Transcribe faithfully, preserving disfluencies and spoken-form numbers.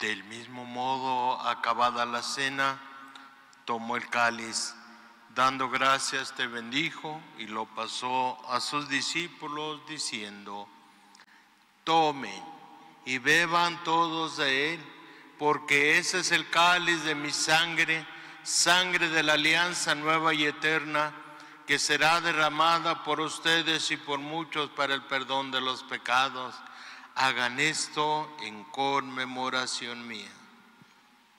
Del mismo modo, acabada la cena, tomó el cáliz, dando gracias, te bendijo y lo pasó a sus discípulos diciendo: tomen y beban todos de él, porque ese es el cáliz de mi sangre, sangre de la alianza nueva y eterna, que será derramada por ustedes y por muchos para el perdón de los pecados. Hagan esto en conmemoración mía.